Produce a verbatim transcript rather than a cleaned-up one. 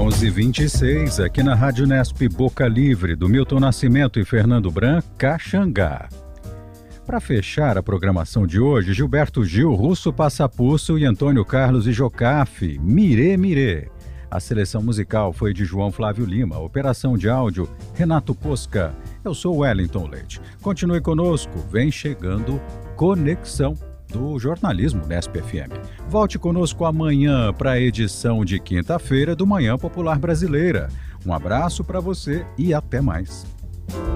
onze e vinte e seis, aqui na Rádio Nesp Boca Livre, do Milton Nascimento e Fernando Bran, Caxangá. Para fechar a programação de hoje, Gilberto Gil, Russo Passapulso e Antônio Carlos e Jocafe, Mirê Mirê. A seleção musical foi de João Flávio Lima, operação de áudio, Renato Posca. Eu sou Wellington Leite. Continue conosco, vem chegando Conexão do jornalismo Nesp F M. Volte conosco amanhã para a edição de quinta-feira do Manhã Popular Brasileira. Um abraço para você e até mais.